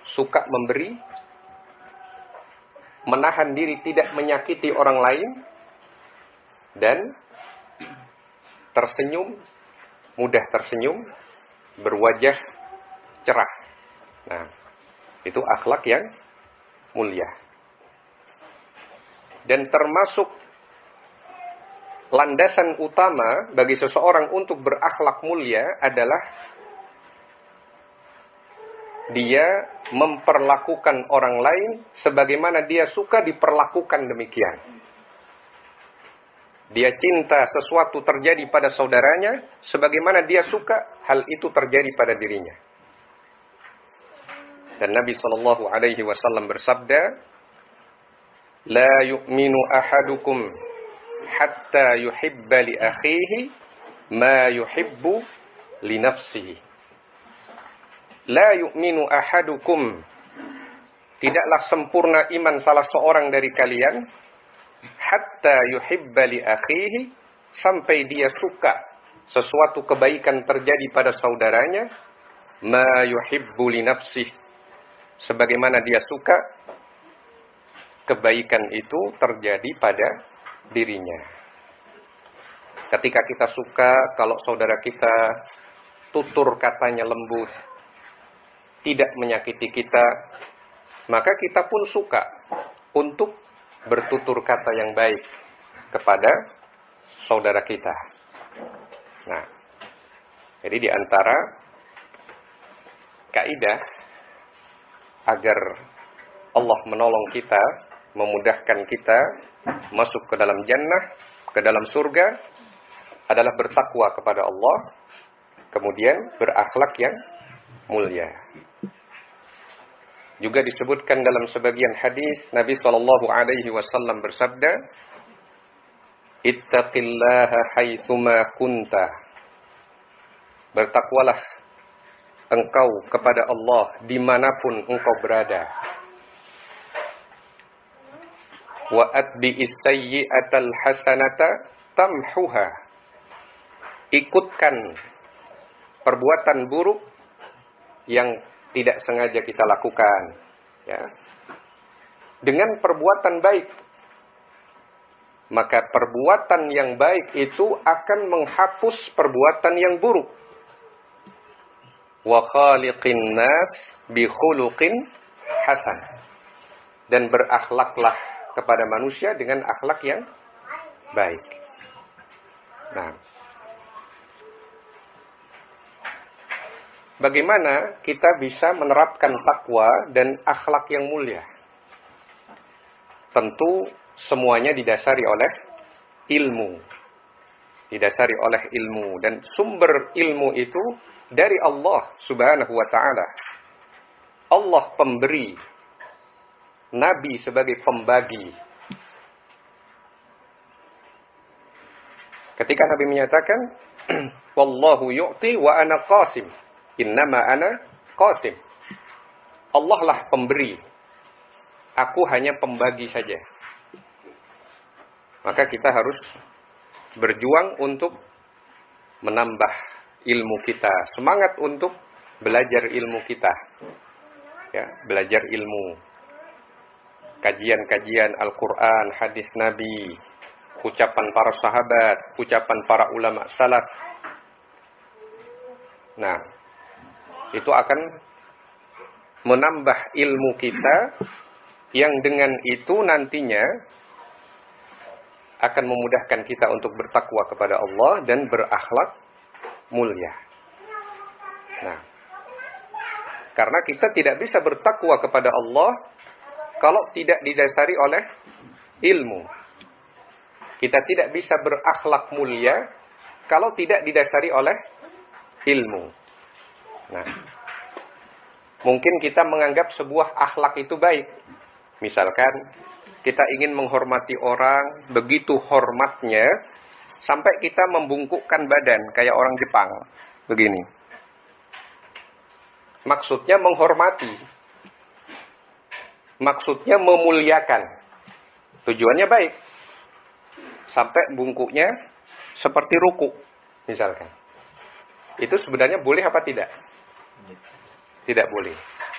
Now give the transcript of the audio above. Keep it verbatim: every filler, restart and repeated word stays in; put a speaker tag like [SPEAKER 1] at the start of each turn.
[SPEAKER 1] suka memberi, menahan diri tidak menyakiti orang lain, dan tersenyum, mudah tersenyum, berwajah cerah. Nah, itu akhlak yang mulia. Dan termasuk landasan utama bagi seseorang untuk berakhlak mulia adalah dia memperlakukan orang lain sebagaimana dia suka diperlakukan demikian. Dia cinta sesuatu terjadi pada saudaranya sebagaimana dia suka hal itu terjadi pada dirinya. Dan Nabi sallallahu alaihi wasallam bersabda, "La yu'minu ahadukum hatta yuhibba li akhihi ma yuhibbu li nafsihi." La yu'minu ahadukum, tidaklah sempurna iman salah seorang dari kalian, hatta yuhibba li akhihi, sampai dia suka sesuatu kebaikan terjadi pada saudaranya, ma yuhibbu li nafsihi, sebagaimana dia suka kebaikan itu terjadi pada dirinya. Ketika kita suka kalau saudara kita tutur katanya lembut, tidak menyakiti kita, maka kita pun suka untuk bertutur kata yang baik kepada saudara kita. Nah, jadi di antara kaidah agar Allah menolong kita, memudahkan kita masuk ke dalam jannah, ke dalam surga, adalah bertakwa kepada Allah, kemudian berakhlak yang mulia. Juga disebutkan dalam sebagian hadis, Nabi sallallahu alaihi wasallam bersabda, "Ittaqillaha haitsuma kunta." Bertakwalah engkau kepada Allah dimanapun engkau berada. Wa atbi'is sayyi'atal hasanata tamhuha. Ikutkan perbuatan buruk yang tidak sengaja kita lakukan, ya, dengan perbuatan baik, maka perbuatan yang baik itu akan menghapus perbuatan yang buruk. Wa khaliqin nas bi khuluqin hasan, dan berakhlaklah kepada manusia dengan akhlak yang baik. Nah, bagaimana kita bisa menerapkan takwa dan akhlak yang mulia? Tentu semuanya didasari oleh ilmu. Didasari oleh ilmu. Dan sumber ilmu itu dari Allah subhanahu wa ta'ala. Allah pemberi, Nabi sebagai pembagi. Ketika Nabi menyatakan, "Wallahu yu'ti wa ana qasim. Innama ana qasim." Allah lah pemberi, aku hanya pembagi saja. Maka kita harus berjuang untuk menambah ilmu kita, semangat untuk belajar ilmu kita, ya, belajar ilmu, kajian-kajian Al-Quran, hadis Nabi, ucapan para sahabat, ucapan para ulama salaf. Nah, itu akan menambah ilmu kita, yang dengan itu nantinya akan memudahkan kita untuk bertakwa kepada Allah dan berakhlak mulia. Nah, karena kita tidak bisa bertakwa kepada Allah kalau tidak didasari oleh ilmu. Kita tidak bisa berakhlak mulia kalau tidak didasari oleh ilmu. Nah, mungkin kita menganggap sebuah akhlak itu baik. Misalkan kita ingin menghormati orang, begitu hormatnya sampai kita membungkukkan badan kayak orang Jepang, begini. Maksudnya menghormati, maksudnya memuliakan, tujuannya baik. Sampai bungkuknya seperti ruku, misalkan. Itu sebenarnya boleh apa tidak? Tidak boleh.